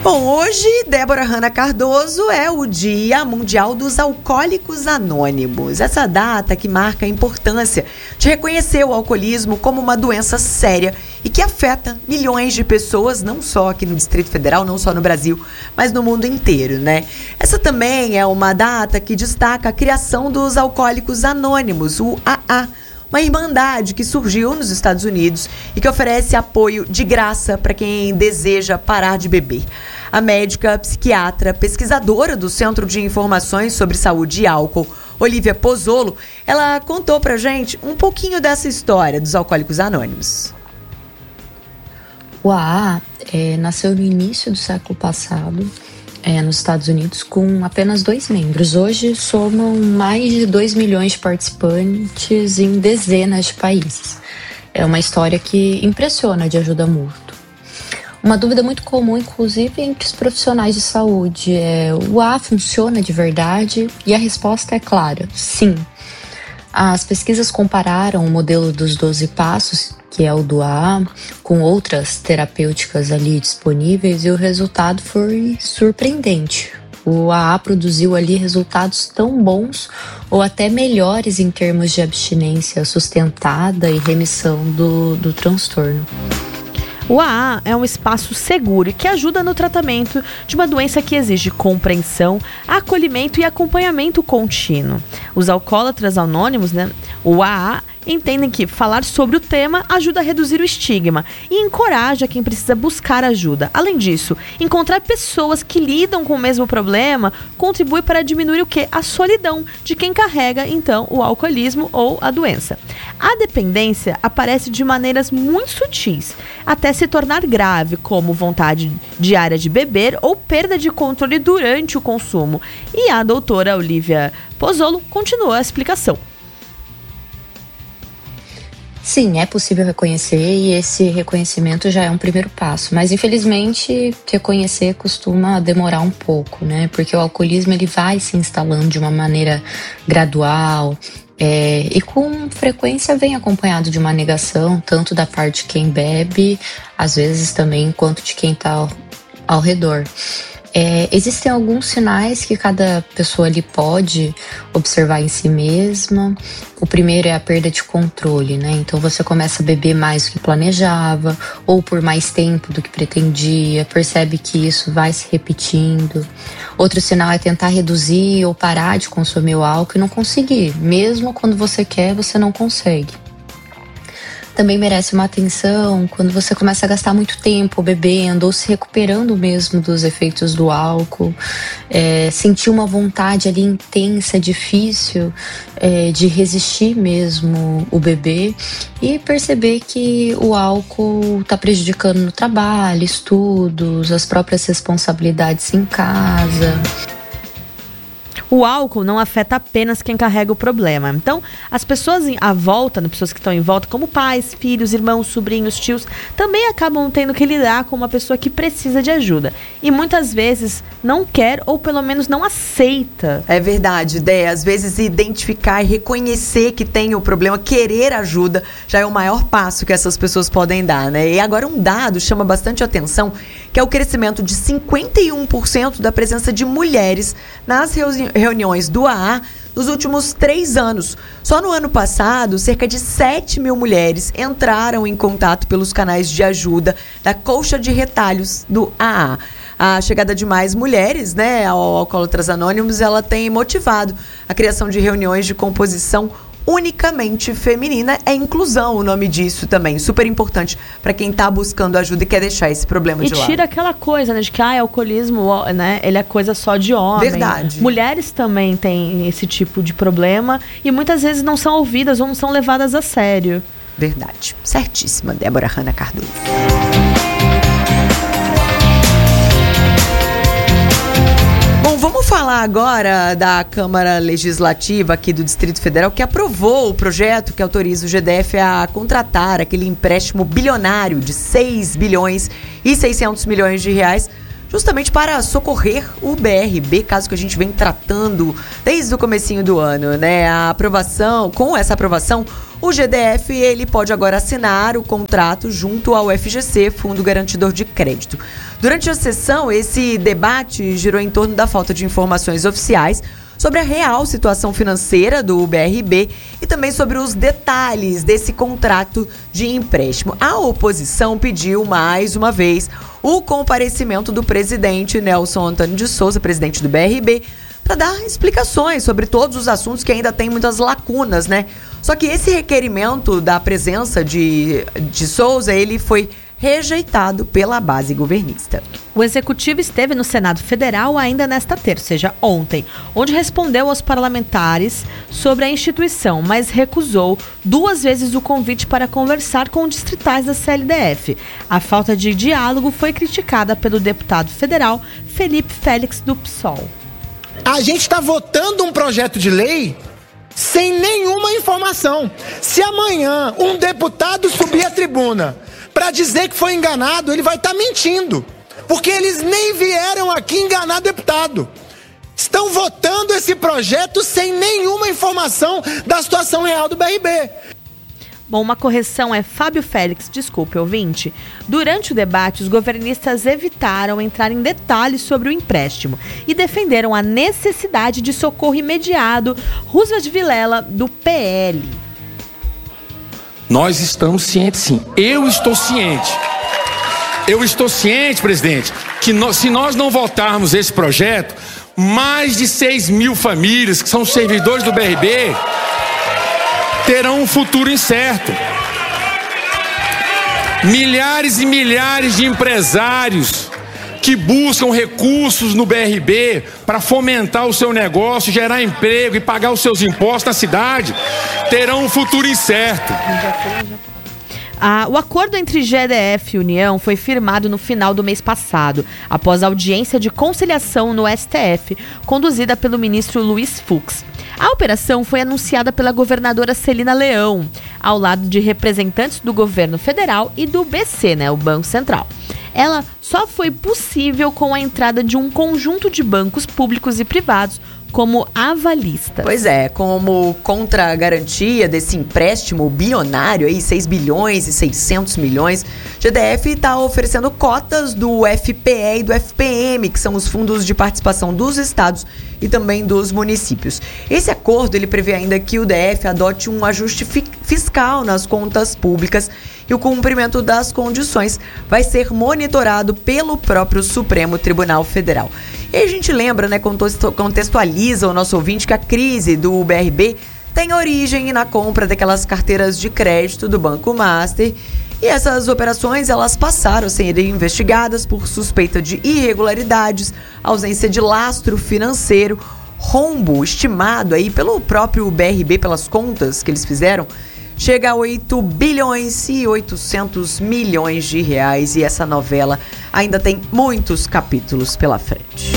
Bom, hoje, Débora Hanna Cardoso, é o Dia Mundial dos Alcoólicos Anônimos. Essa data que marca a importância de reconhecer o alcoolismo como uma doença séria e que afeta milhões de pessoas, não só aqui no Distrito Federal, não só no Brasil, mas no mundo inteiro, né? Essa também é uma data que destaca a criação dos Alcoólicos Anônimos, o AA. Uma irmandade que surgiu nos Estados Unidos e que oferece apoio de graça para quem deseja parar de beber. A médica, psiquiatra, pesquisadora do Centro de Informações sobre Saúde e Álcool, Olivia Pozzolo, ela contou pra gente um pouquinho dessa história dos Alcoólicos Anônimos. O AA nasceu no início do século passado, nos Estados Unidos, com apenas 2 membros. Hoje somam mais de 2 milhões de participantes em dezenas de países. É uma história que impressiona de ajuda mútua. Uma dúvida muito comum, inclusive, entre os profissionais de saúde é: o AA funciona de verdade? E a resposta é clara: sim. As pesquisas compararam o modelo dos 12 passos, que é o do AA, com outras terapêuticas ali disponíveis, e o resultado foi surpreendente. O AA produziu ali resultados tão bons ou até melhores em termos de abstinência sustentada e remissão do transtorno. O AA é um espaço seguro que ajuda no tratamento de uma doença que exige compreensão, acolhimento e acompanhamento contínuo. Os alcoólatras anônimos, o AA, entendem que falar sobre o tema ajuda a reduzir o estigma e encoraja quem precisa buscar ajuda. Além disso, encontrar pessoas que lidam com o mesmo problema contribui para diminuir a solidão de quem carrega, então, o alcoolismo ou a doença. A dependência aparece de maneiras muito sutis, até se tornar grave, como vontade diária de beber ou perda de controle durante o consumo. E a doutora Olivia Pozzolo continuou a explicação. Sim, é possível reconhecer e esse reconhecimento já é um primeiro passo, mas infelizmente reconhecer costuma demorar um pouco, né? Porque o alcoolismo ele vai se instalando de uma maneira gradual e com frequência vem acompanhado de uma negação, tanto da parte de quem bebe, às vezes também, quanto de quem está ao redor. Existem alguns sinais que cada pessoa ali pode observar em si mesma. O primeiro é a perda de controle, né? Então você começa a beber mais do que planejava, ou por mais tempo do que pretendia, percebe que isso vai se repetindo. Outro sinal é tentar reduzir ou parar de consumir o álcool e não conseguir. Mesmo quando você quer, você não consegue. Também merece uma atenção quando você começa a gastar muito tempo bebendo ou se recuperando mesmo dos efeitos do álcool, sentir uma vontade ali intensa, difícil de resistir mesmo o beber e perceber que o álcool está prejudicando no trabalho, estudos, as próprias responsabilidades em casa. O álcool não afeta apenas quem carrega o problema. Então, as pessoas à volta, pessoas que estão em volta, como pais, filhos, irmãos, sobrinhos, tios, também acabam tendo que lidar com uma pessoa que precisa de ajuda. E muitas vezes não quer ou pelo menos não aceita. É verdade, Dé. Às vezes identificar e reconhecer que tem o problema, querer ajuda, já é o maior passo que essas pessoas podem dar, né? E agora um dado chama bastante atenção, que é o crescimento de 51% da presença de mulheres nas reuniões do AA nos últimos 3 anos. Só no ano passado, cerca de 7 mil mulheres entraram em contato pelos canais de ajuda da colcha de retalhos do AA. A chegada de mais mulheres, ao Alcoólatras Anônimos, ela tem motivado a criação de reuniões de composição unicamente feminina. É inclusão o nome disso também, super importante para quem está buscando ajuda e quer deixar esse problema de lado. E tira aquela coisa, de que alcoolismo, ele é coisa só de homem. Verdade. Mulheres também têm esse tipo de problema e muitas vezes não são ouvidas ou não são levadas a sério. Verdade. Certíssima, Débora Hanna Cardoso. Vamos falar agora da Câmara Legislativa aqui do Distrito Federal, que aprovou o projeto que autoriza o GDF a contratar aquele empréstimo bilionário de 6 bilhões e 600 milhões de reais, justamente para socorrer o BRB, caso que a gente vem tratando desde o comecinho do ano, né? Com essa aprovação, O GDF ele pode agora assinar o contrato junto ao FGC, Fundo Garantidor de Crédito. Durante a sessão, esse debate girou em torno da falta de informações oficiais sobre a real situação financeira do BRB e também sobre os detalhes desse contrato de empréstimo. A oposição pediu mais uma vez o comparecimento do presidente Nelson Antônio de Souza, presidente do BRB, para dar explicações sobre todos os assuntos que ainda tem muitas lacunas, né? Só que esse requerimento da presença de Souza, ele foi rejeitado pela base governista. O executivo esteve no Senado Federal ainda nesta terça, ou seja, ontem, onde respondeu aos parlamentares sobre a instituição, mas recusou 2 vezes o convite para conversar com distritais da CLDF. A falta de diálogo foi criticada pelo deputado federal Felipe Félix, do PSOL. A gente está votando um projeto de lei sem nenhuma informação. Se amanhã um deputado subir à tribuna para dizer que foi enganado, ele vai estar mentindo. Porque eles nem vieram aqui enganar deputado. Estão votando esse projeto sem nenhuma informação da situação real do BRB. Bom, uma correção é Fábio Félix, desculpe, ouvinte. Durante o debate, os governistas evitaram entrar em detalhes sobre o empréstimo e defenderam a necessidade de socorro imediato. Roosevelt Vilela, do PL. Nós estamos cientes, sim. Eu estou ciente. Eu estou ciente, presidente, que se nós não votarmos esse projeto, mais de 6 mil famílias que são servidores do BRB terão um futuro incerto. Milhares e milhares de empresários que buscam recursos no BRB para fomentar o seu negócio, gerar emprego e pagar os seus impostos na cidade, terão um futuro incerto. O acordo entre GDF e União foi firmado no final do mês passado, após a audiência de conciliação no STF, conduzida pelo ministro Luiz Fux. A operação foi anunciada pela governadora Celina Leão, ao lado de representantes do governo federal e do BC, o Banco Central. Ela só foi possível com a entrada de um conjunto de bancos públicos e privados como avalista. Pois é, como contragarantia desse empréstimo bilionário, aí 6 bilhões e 600 milhões, GDF está oferecendo cotas do FPE e do FPM, que são os fundos de participação dos estados e também dos municípios. Esse acordo ele prevê ainda que o DF adote um ajuste fiscal nas contas públicas e o cumprimento das condições vai ser monitorado pelo próprio Supremo Tribunal Federal. E a gente lembra, contextualiza o nosso ouvinte que a crise do BRB tem origem na compra daquelas carteiras de crédito do Banco Master. E essas operações, elas passaram a ser investigadas por suspeita de irregularidades, ausência de lastro financeiro, rombo estimado aí pelo próprio BRB, pelas contas que eles fizeram, chega a 8 bilhões e 800 milhões de reais. E essa novela ainda tem muitos capítulos pela frente.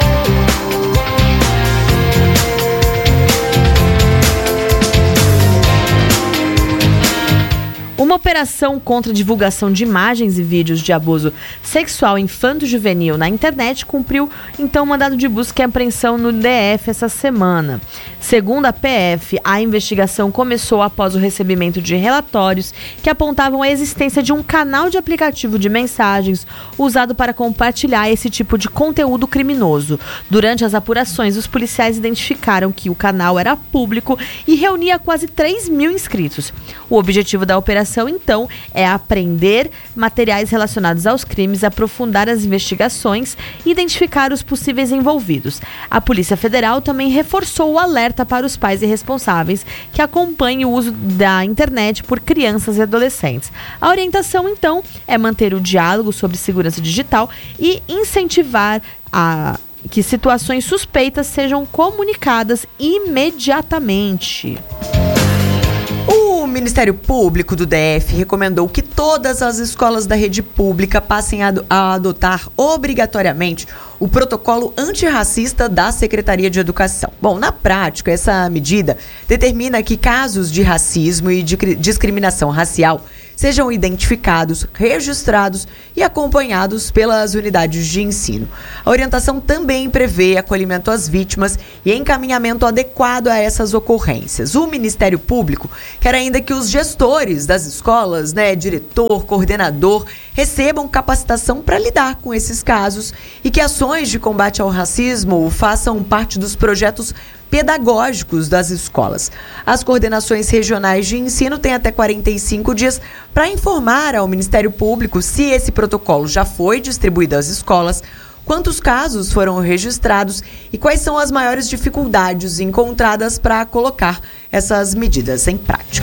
Uma operação contra a divulgação de imagens e vídeos de abuso sexual infanto-juvenil na internet cumpriu, então, mandado de busca e apreensão no DF essa semana. Segundo a PF, a investigação começou após o recebimento de relatórios que apontavam a existência de um canal de aplicativo de mensagens usado para compartilhar esse tipo de conteúdo criminoso. Durante as apurações, os policiais identificaram que o canal era público e reunia quase 3 mil inscritos. O objetivo da operação, então, é apreender materiais relacionados aos crimes, aprofundar as investigações e identificar os possíveis envolvidos. A Polícia Federal também reforçou o alerta para os pais e responsáveis que acompanhem o uso da internet por crianças e adolescentes. A orientação, então, é manter o diálogo sobre segurança digital e incentivar que situações suspeitas sejam comunicadas imediatamente. O Ministério Público do DF recomendou que todas as escolas da rede pública passem a adotar obrigatoriamente o protocolo antirracista da Secretaria de Educação. Bom, na prática, essa medida determina que casos de racismo e de discriminação racial sejam identificados, registrados e acompanhados pelas unidades de ensino. A orientação também prevê acolhimento às vítimas e encaminhamento adequado a essas ocorrências. O Ministério Público quer ainda que os gestores das escolas, diretor, coordenador, recebam capacitação para lidar com esses casos e que ações de combate ao racismo façam parte dos projetos pedagógicos das escolas. As coordenações regionais de ensino têm até 45 dias para informar ao Ministério Público se esse protocolo já foi distribuído às escolas, quantos casos foram registrados e quais são as maiores dificuldades encontradas para colocar essas medidas em prática.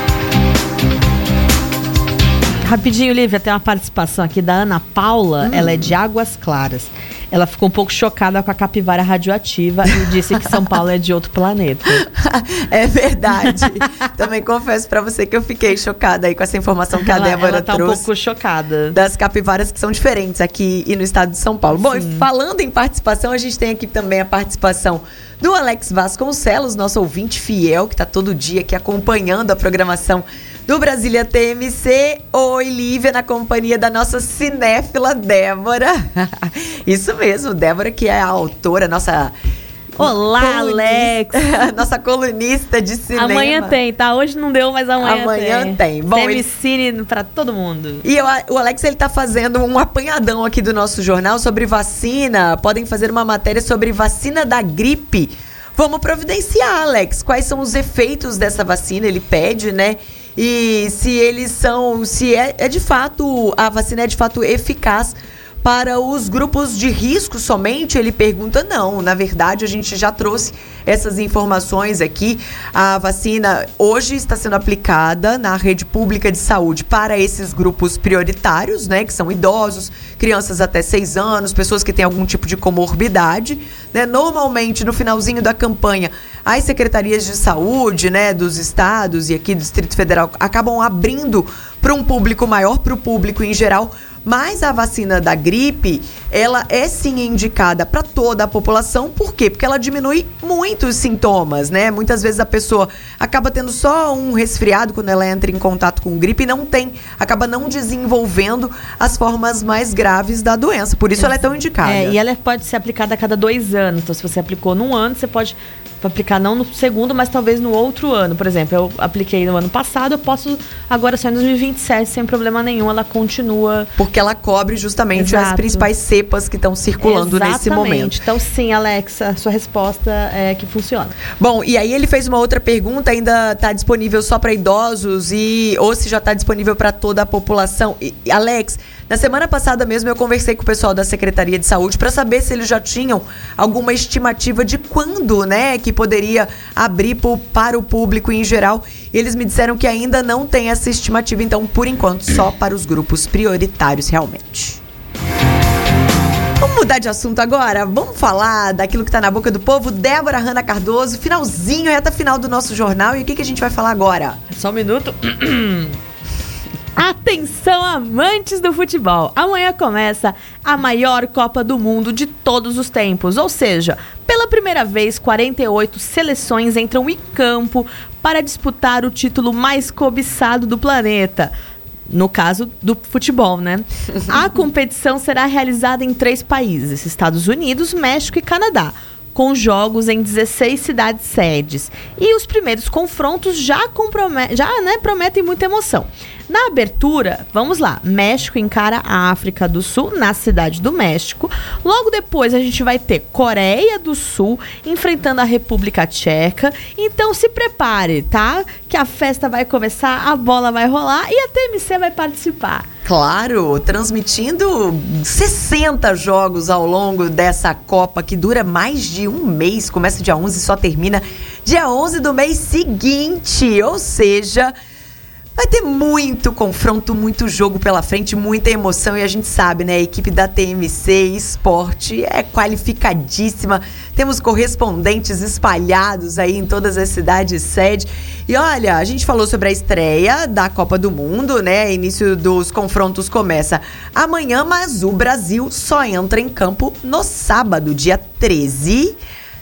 Rapidinho, Lívia, tem uma participação aqui da Ana Paula, ela é de Águas Claras. Ela ficou um pouco chocada com a capivara radioativa e disse que São Paulo é de outro planeta. É verdade. Também confesso pra você que eu fiquei chocada aí com essa informação que a Débora trouxe. Ela tá um pouco chocada. Das capivaras que são diferentes aqui e no estado de São Paulo. Bom, e falando em participação, a gente tem aqui também a participação do Alex Vasconcelos, nosso ouvinte fiel, que tá todo dia aqui acompanhando a programação do Brasília TMC. Oi, Lívia, na companhia da nossa cinéfila Débora. Isso mesmo, Débora, que é a autora, nossa... Olá, Alex! Nossa colunista de cinema. Amanhã tem, tá? Hoje não deu, mas amanhã tem. Bom, TMCine pra todo mundo. E o Alex, ele tá fazendo um apanhadão aqui do nosso jornal sobre vacina. Podem fazer uma matéria sobre vacina da gripe. Vamos providenciar, Alex. Quais são os efeitos dessa vacina? Ele pede, E se eles são... Se é de fato... A vacina é de fato eficaz para os grupos de risco somente? Ele pergunta, não. Na verdade, a gente já trouxe essas informações aqui. A vacina hoje está sendo aplicada na rede pública de saúde para esses grupos prioritários, que são idosos, crianças até 6 anos, pessoas que têm algum tipo de comorbidade. Normalmente, no finalzinho da campanha, as secretarias de saúde, dos estados e aqui do Distrito Federal acabam abrindo para um público maior, para o público em geral. Mas a vacina da gripe, ela é sim indicada para toda a população. Por quê? Porque ela diminui muito os sintomas, Muitas vezes a pessoa acaba tendo só um resfriado quando ela entra em contato com gripe e acaba não desenvolvendo as formas mais graves da doença. Por isso ela é tão indicada. E ela pode ser aplicada a cada 2 anos. Então, se você aplicou num ano, você pode aplicar não no segundo, mas talvez no outro ano. Por exemplo, eu apliquei no ano passado, eu posso agora só em 2027, sem problema nenhum, ela continua. Porque ela cobre justamente as principais cepas que estão circulando nesse momento. Então sim, Alex, a sua resposta é que funciona. Bom, e aí ele fez uma outra pergunta, ainda está disponível só para idosos ou se já está disponível para toda a população? Alex, na semana passada mesmo eu conversei com o pessoal da Secretaria de Saúde para saber se eles já tinham alguma estimativa de quando, que poderia abrir para o público em geral. E eles me disseram que ainda não tem essa estimativa, então, por enquanto, só para os grupos prioritários, realmente. Vamos mudar de assunto agora? Vamos falar daquilo que está na boca do povo. Débora Hanna Cardoso, finalzinho, reta final do nosso jornal. E o que a gente vai falar agora? Só um minuto. Atenção, amantes do futebol! Amanhã começa a maior Copa do Mundo de todos os tempos. Ou seja, pela primeira vez, 48 seleções entram em campo para disputar o título mais cobiçado do planeta. No caso do futebol, A competição será realizada em 3 países: Estados Unidos, México e Canadá, com jogos em 16 cidades sedes. E os primeiros confrontos já prometem muita emoção. Na abertura, vamos lá, México encara a África do Sul na cidade do México. Logo depois a gente vai ter Coreia do Sul enfrentando a República Tcheca. Então se prepare, tá? Que a festa vai começar, a bola vai rolar e a TMC vai participar. Claro, transmitindo 60 jogos ao longo dessa Copa que dura mais de um mês. Começa dia 11 e só termina dia 11 do mês seguinte. Ou seja, vai ter muito confronto, muito jogo pela frente, muita emoção. E a gente sabe, a equipe da TMC Esporte é qualificadíssima. Temos correspondentes espalhados aí em todas as cidades sede. E olha, a gente falou sobre a estreia da Copa do Mundo, Início dos confrontos começa amanhã, mas o Brasil só entra em campo no sábado, dia 13.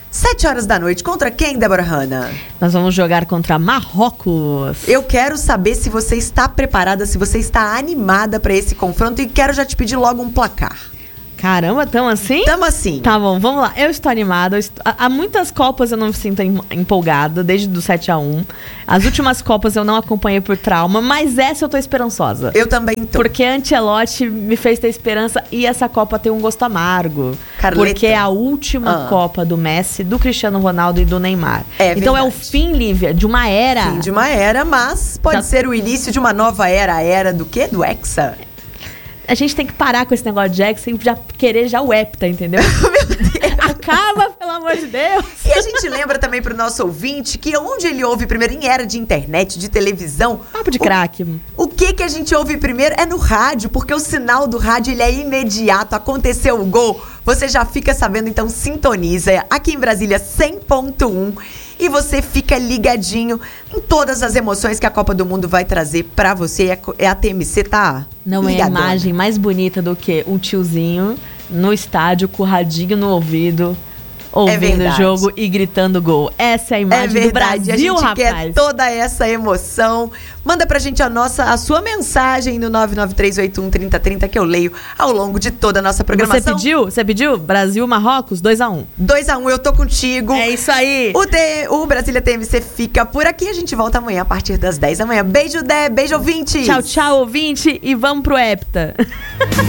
7 horas da noite. Contra quem, Débora Hanna? Nós vamos jogar contra Marrocos. Eu quero saber se você está preparada, se você está animada para esse confronto e quero já te pedir logo um placar. Caramba, tamo assim? Tamo assim. Tá bom, vamos lá. Eu estou animada. Há muitas Copas eu não me sinto empolgada, desde do 7-1. As últimas Copas eu não acompanhei por trauma, mas essa eu tô esperançosa. Eu também tô. Porque Ancelotti me fez ter esperança e essa Copa tem um gosto amargo. Carleta. Porque é a última Copa do Messi, do Cristiano Ronaldo e do Neymar. Então verdade. é o fim, Lívia, de uma era. Fim de uma era, mas pode ser o início de uma nova era. A era do quê? Do Hexa? A gente tem que parar com esse negócio de Hexa e já querer já o Hepta, entendeu? Meu Deus. Acaba, pelo amor de Deus. E a gente lembra também pro nosso ouvinte que onde ele ouve primeiro, em era de internet, de televisão... Papo de craque. O que a gente ouve primeiro é no rádio, porque o sinal do rádio ele é imediato. Aconteceu o gol, você já fica sabendo, então sintoniza. Aqui em Brasília, 100.1. E você fica ligadinho em todas as emoções que a Copa do Mundo vai trazer pra você. A TMC tá Não ligadona. é imagem mais bonita do que um tiozinho no estádio com o radinho no ouvido, ouvindo o jogo e gritando gol. Essa é a imagem do Brasil, a gente rapaz. quer toda essa emoção. Manda pra gente a sua mensagem no 993813030 que eu leio ao longo de toda a nossa programação. Você pediu? Brasil, Marrocos, 2-1. 2-1, eu tô contigo. É isso aí. O Brasília TMC fica por aqui. A gente volta amanhã a partir das 10 da manhã. Beijo, Dé. Beijo, ouvinte. Tchau, tchau, ouvinte. E vamos pro Hepta.